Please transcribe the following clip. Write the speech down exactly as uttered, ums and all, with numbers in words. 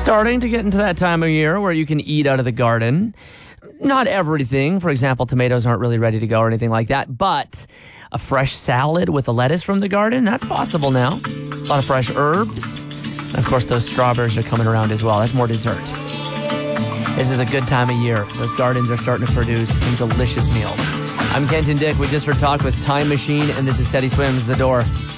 Starting to get into that time of year where you can eat out of the garden. Not everything. For example, tomatoes aren't really ready to go or anything like that. But a fresh salad with the lettuce from the garden, that's possible now. A lot of fresh herbs. And of course, those strawberries are coming around as well. That's more dessert. This is a good time of year. Those gardens are starting to produce some delicious meals. I'm Kenton Dick. We just heard talk with Time Machine, and this is Teddy Swims, The Door.